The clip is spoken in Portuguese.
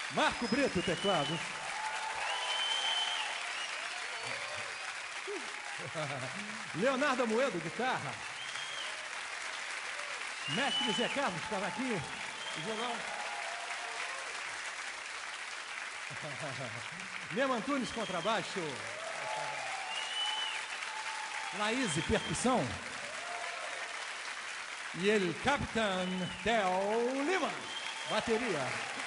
Marco Brito, teclados. Leonardo Amoedo, guitarra. Mestre Zé Carlos, cavaquinho e violão. Nemo Antunes, contrabaixo. Laís, percussão. E ele, Capitão Theo Lima, bateria.